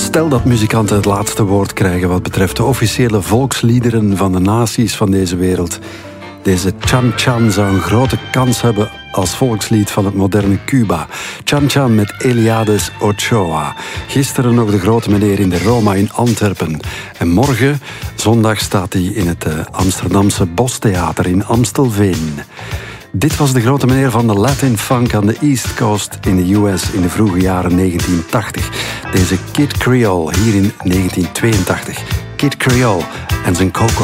Stel dat muzikanten het laatste woord krijgen wat betreft de officiële volksliederen van de naties van deze wereld. Deze Chan Chan zou een grote kans hebben als volkslied van het moderne Cuba. Chan Chan met Eliades Ochoa. Gisteren nog de grote meneer in de Roma in Antwerpen. En morgen, zondag, staat hij in het Amsterdamse Bostheater in Amstelveen. Dit was de grote meneer van de Latin funk aan de East Coast in de US in de vroege jaren 1980. Deze Kid Creole hier in 1982. Kid Creole en zijn Coco